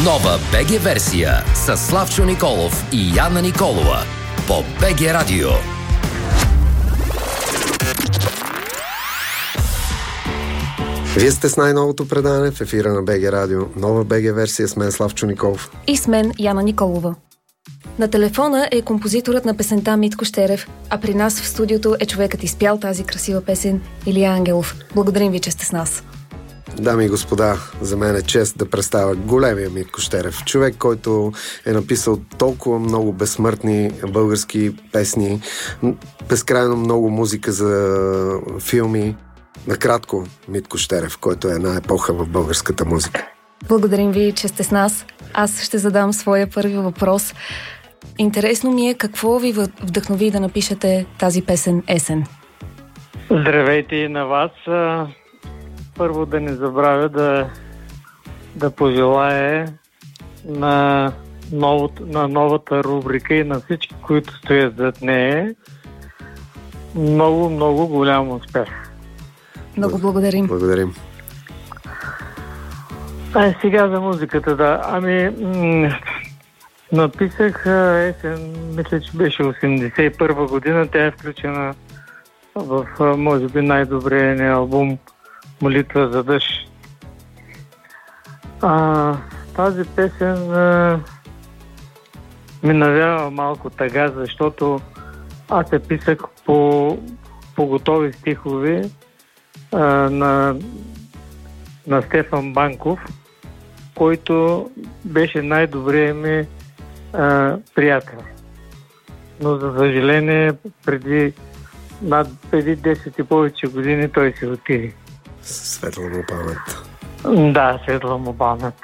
Нова БГ версия с Славчо Николов и Яна Николова по БГ Радио. Вие сте с най-новото предаване в ефира на БГ Радио. Нова БГ версия с мен Славчо Николов. И с мен Яна Николова. На телефона е композиторът на песента Митко Щерев, а при нас в студиото е човекът изпял тази красива песен Илия Ангелов. Благодарим ви, че сте с нас. Дами и господа, за мен е чест да представя големия Митко Щерев. Човек, който е написал толкова много безсмъртни български песни, безкрайно много музика за филми. Накратко, Митко Щерев, който е една епоха в българската музика. Благодарим ви, че сте с нас. Аз ще задам своя първи въпрос. Интересно ми е какво ви вдъхнови да напишете тази песен «Есен». Здравейте и на вас. Първо да не забравя да пожелая на новата рубрика и на всички, които стоят зад нея, много, много голям успех. Много благодарим. Благодарим. Сега за музиката, да. Написах «Есен», мисля, че беше 81 година. Тя е включена в, може би, най-добрия ни албум «Молитва за дъжд». Тази песен ми навява малко тъга, защото аз я писах по готови стихови на Стефан Банков, който беше най-добрият ми приятел. Но за съжаление преди 10 и повече години той се отиде. Светла му памет. Да, светла му памет.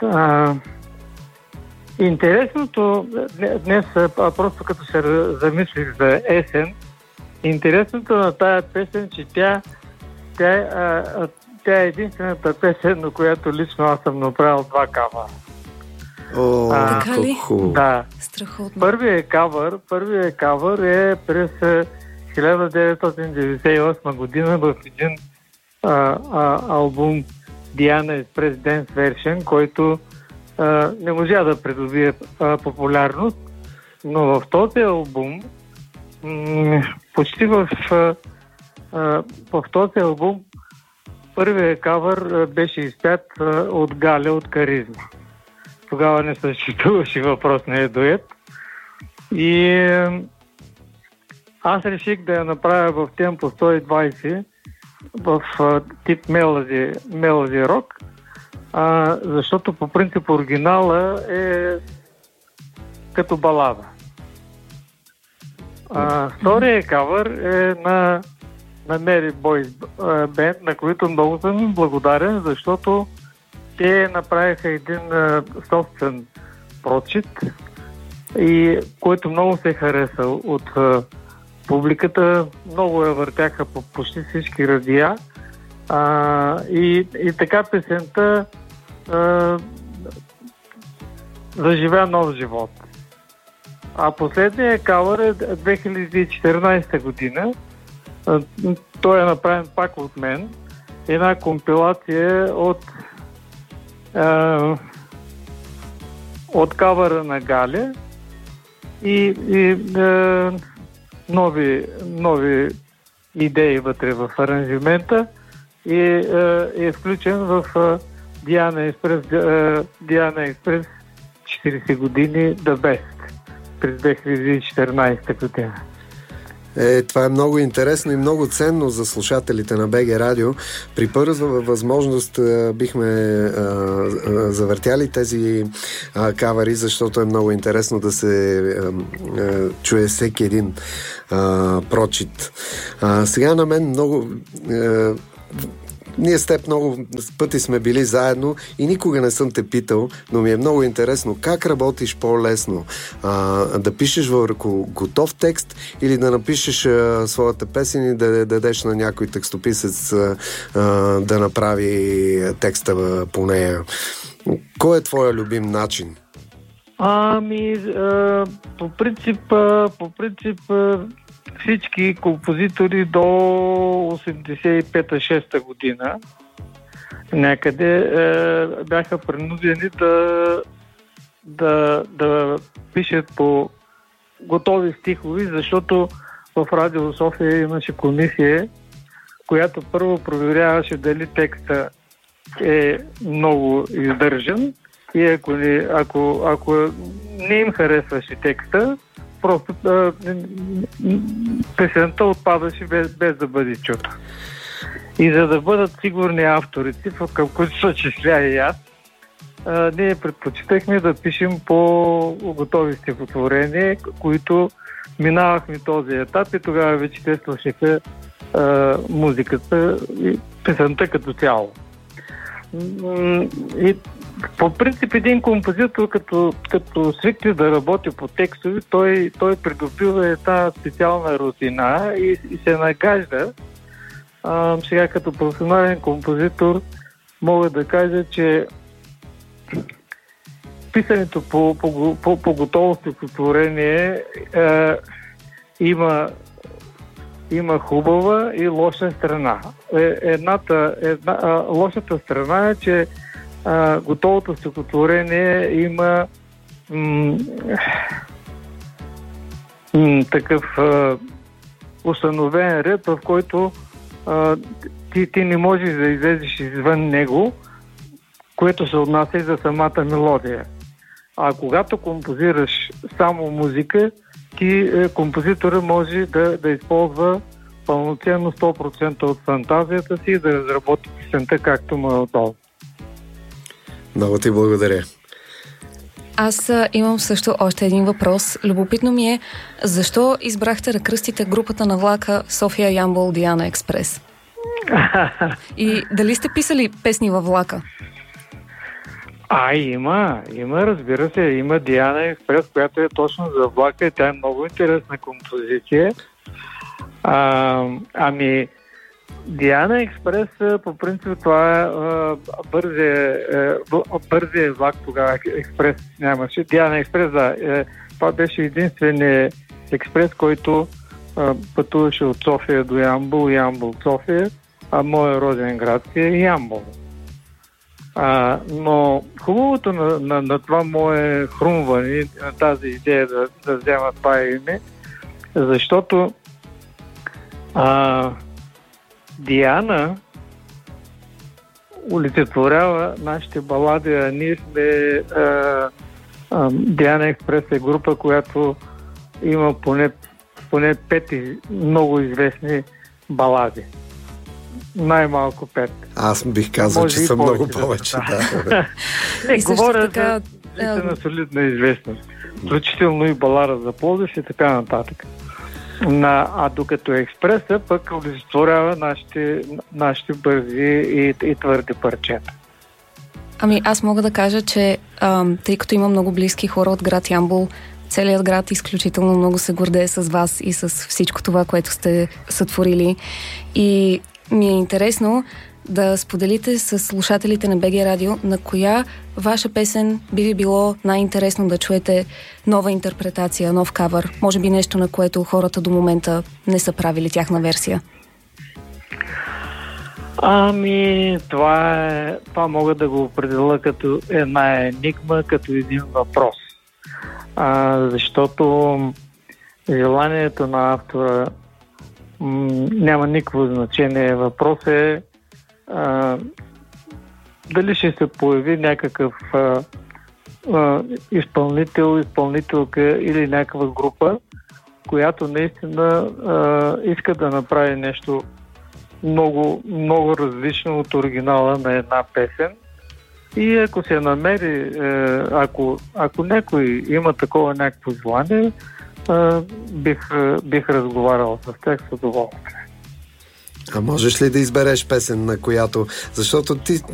Интересното днес, просто като се замислих за «Есен», интересното на тая песен, че тя е единствената песен, на която лично аз съм направил 2 кавара. Така ли? Да. Страхотно. Първият кавър е през 1998 година в един албум Диана Експрес Денс Version, който не можа да придобие популярност, но в този албум почти в този албум първият кавър беше изпят от Галя от Каризма. Тогава не съществуваше въпросния дует. И аз реших да я направя в темпо 120, в тип мелоди рок, защото по принцип оригинала е като балада. Втория кавър е на Mary Boys Band, на които много съм им благодарен, защото те направиха един собствен прочит, и който много се хареса от публиката. Много я въртяха по почти всички радиа. И така песента заживя нов живот. А последният кавър е 2014 година. Той е направен пак от мен. Една компилация от кавъра на Галя и нови идеи вътре в аранжимента, и е включен в Диана Експрес 40 години The Best през 2014 година. Това е много интересно и много ценно за слушателите на БГ Радио. При първа възможност бихме завъртяли тези кавари, защото е много интересно да се чуе всеки един прочит. Сега на мен много... Ние с теб много пъти сме били заедно и никога не съм те питал, но ми е много интересно как работиш по-лесно. Да пишеш върху готов текст или да напишеш своята песен и да дадеш на някой текстописец да направи текста по нея. Кой е твоя любим начин? По принцип всички композитори до 85-6 година някъде бяха принудени да пишат по готови стихови, защото в Радио София имаше комисия, която първо проверяваше дали текста е много издържан и ако не им харесваше текста, просто песента отпадаше без да бъде чута. И за да бъдат сигурни авторите, към които се числя и аз, ние предпочитахме да пишем по готови стихотворения, които минавахме този етап и тогава вече те слушаха музиката и песента като цяло. И по принцип един композитор, като свикне да работи по текстови, той придобива една специална рутина и се нагажда. Сега като професионален композитор мога да кажа, че писането по готово стихотворение има хубава и лоша страна. Лошата страна е, че готовото стихотворение има такъв установен ред, в който ти не можеш да излезеш извън него, което се отнася и за самата мелодия. А когато композираш само музика, композитора може да използва пълноценно 100% от фантазията си и да разработи песента както му е удобно. Много ти благодаря. Аз имам също още един въпрос. Любопитно ми е, защо избрахте да кръстите групата на влака София Ямбол Диана Експрес? И дали сте писали песни във влака? Има, разбира се. Има Диана Експрес, която е точно за влака и тя е много интересна композиция. Диана Експрес, по принцип, това е бързия влак тогава. Експрес нямаше. Диана Експрес, това беше единственият експрес, който пътуваше от София до Ямбол, Ямбол София, а моя роден град е Ямбол. Но хубавото на това мое хрумване, на тази идея да взема това име, защото Диана олицетворява нашите балади, а ние сме Диана Експрес е група, която има поне 5 много известни балади. Най-малко 5. Аз бих казал, че съм много повече. Да. Не, говоря за солидна известност. Включително и балада за Пловдив и така нататък. Докато Експреса пък олицетворява нашите бързи и твърди парчета. Аз мога да кажа, че тъй като има много близки хора от град Ямбол, целият град изключително много се гордее с вас и с всичко това, което сте сътворили. И ми е интересно да споделите с слушателите на БГ Радио на коя ваша песен би ви било най-интересно да чуете нова интерпретация, нов кавър. Може би нещо, на което хората до момента не са правили тяхна версия. Това мога да го определя като една енигма, като един въпрос. Защото желанието на автора няма никакво значение. Въпрос е дали ще се появи някакъв изпълнител, изпълнителка или някаква група, която наистина иска да направи нещо много, много различно от оригинала на една песен. И ако се намери, ако някой има такова някакво желание, бих разговарял с тях с удоволствие. А можеш ли да избереш песен, на която... Защото ти